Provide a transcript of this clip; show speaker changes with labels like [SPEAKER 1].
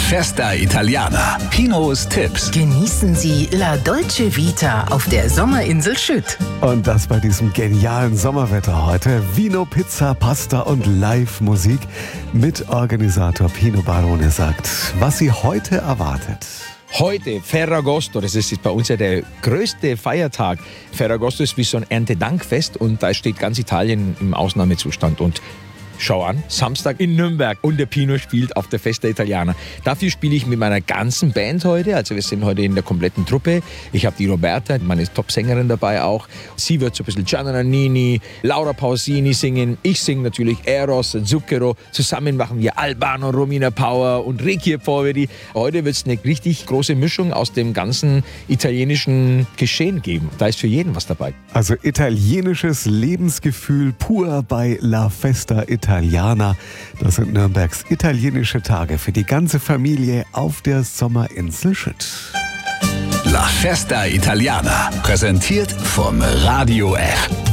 [SPEAKER 1] Festa Italiana. Pinos Tipps.
[SPEAKER 2] Genießen Sie La Dolce Vita auf der Sommerinsel Schütt.
[SPEAKER 3] Und das bei diesem genialen Sommerwetter heute. Vino, Pizza, Pasta und Live-Musik. Mitorganisator Pino Barone sagt, was Sie heute erwartet.
[SPEAKER 4] Heute, Ferragosto, das ist bei uns ja der größte Feiertag. Ferragosto ist wie so ein Erntedankfest und da steht ganz Italien im Ausnahmezustand. Und schau an, Samstag in Nürnberg und der Pino spielt auf der Festa Italiana. Dafür spiele ich mit meiner ganzen Band heute, also wir sind heute in der kompletten Truppe. Ich habe die Roberta, meine Top-Sängerin dabei auch. Sie wird so ein bisschen Gianna Nannini, Laura Pausini singen. Ich singe natürlich Eros, Zucchero. Zusammen machen wir Albano, Romina Power und Requiem Poveri. Heute wird es eine richtig große Mischung aus dem ganzen italienischen Geschehen geben. Da ist für jeden was dabei.
[SPEAKER 3] Also italienisches Lebensgefühl pur bei La Festa Italiana. Das sind Nürnbergs italienische Tage für die ganze Familie auf der Sommerinsel Schütt.
[SPEAKER 1] La Festa Italiana. Präsentiert vom Radio F.